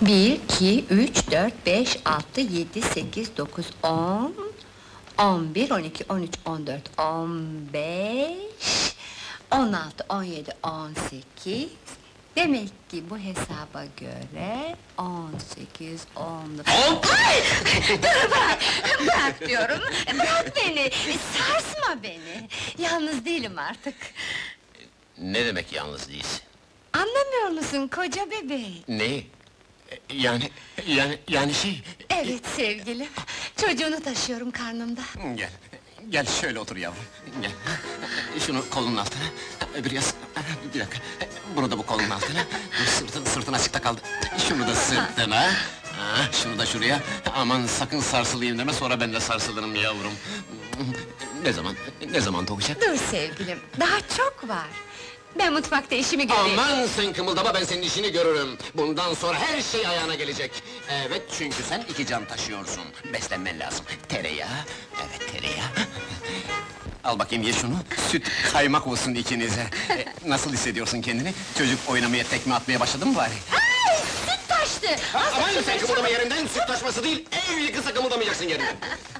1, 2, 3, 4, 5, 6, 7, 8, 9, 10... 11, 12, 13, 14, 15... 16, 17, 18... Demek ki bu hesaba göre 18, 19... Ay! Dur bırak! Bırak diyorum! Bırak beni! Sarsma beni! Yalnız değilim artık! Ne demek yalnız değilsin? Anlamıyor musun koca bebeği? Neyi? Yani şey... Evet sevgilim, çocuğunu taşıyorum karnımda. Gel, gel şöyle otur yavrum, gel. Şunu kolunun altına, biraz, bir dakika. Bunu da bu kolunun altına, sırtın açıkta kaldı. Şunu da sırtına, şunu da şuraya. Aman sakın sarsılayım deme, sonra ben de sarsılırım yavrum. Ne zaman doğacak? Dur sevgilim, daha çok var. Ben mutfakta işimi göreyim. Aman sen kımıldama, ben senin işini görürüm. Bundan sonra her şey ayağına gelecek. Evet, çünkü sen 2 can taşıyorsun. Beslenmen lazım. Tereyağı, evet tereyağı. Al bakayım, ye şunu. Süt, kaymak olsun ikinize. Nasıl hissediyorsun kendini? Çocuk oynamaya, tekme atmaya başladı mı bari? Ay, süt taştı! Aman sen kımıldama yerinden, süt taşması değil, ev yıkısa kımıldamayacaksın yerinden.